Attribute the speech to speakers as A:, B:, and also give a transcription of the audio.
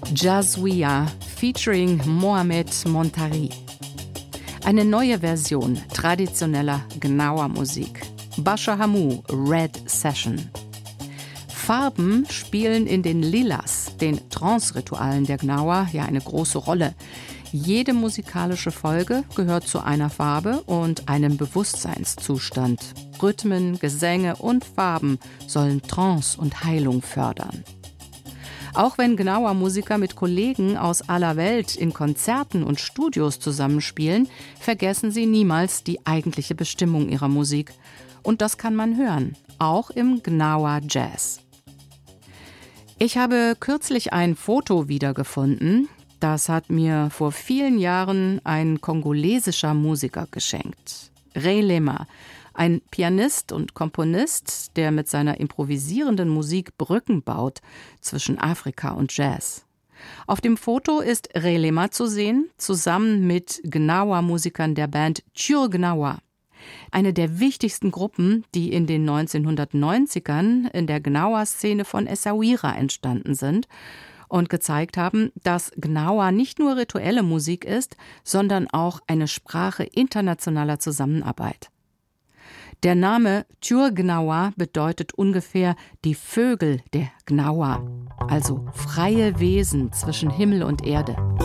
A: Jazouia featuring Mohamed Montari. Eine neue Version traditioneller Gnawa-Musik. Basha Hamou, Red Session. Farben spielen in den Lilas, den Trance-Ritualen der Gnawa, ja eine große Rolle. Jede musikalische Folge gehört zu einer Farbe und einem Bewusstseinszustand. Rhythmen, Gesänge und Farben sollen Trance und Heilung fördern. Auch wenn Gnawa-Musiker mit Kollegen aus aller Welt in Konzerten und Studios zusammenspielen, vergessen sie niemals die eigentliche Bestimmung ihrer Musik. Und das kann man hören, auch im Gnawa-Jazz. Ich habe kürzlich ein Foto wiedergefunden. Das hat mir vor vielen Jahren ein kongolesischer Musiker geschenkt. Ray Lema, ein Pianist und Komponist, der mit seiner improvisierenden Musik Brücken baut zwischen Afrika und Jazz. Auf dem Foto ist Ray Lema zu sehen, zusammen mit Gnawa-Musikern der Band Tchur Gnawa. Eine der wichtigsten Gruppen, die in den 1990ern in der Gnawa-Szene von Essaouira entstanden sind und gezeigt haben, dass Gnawa nicht nur rituelle Musik ist, sondern auch eine Sprache internationaler Zusammenarbeit. Der Name Tchur Gnawa bedeutet ungefähr die Vögel der Gnawa, also freie Wesen zwischen Himmel und Erde.